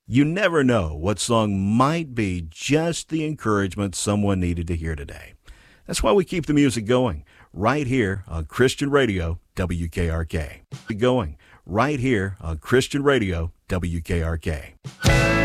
You never know what song might be just the encouragement someone needed to hear today. That's why we keep the music going right here on Christian Radio, WKRK. Going right here on Christian Radio, WKRK.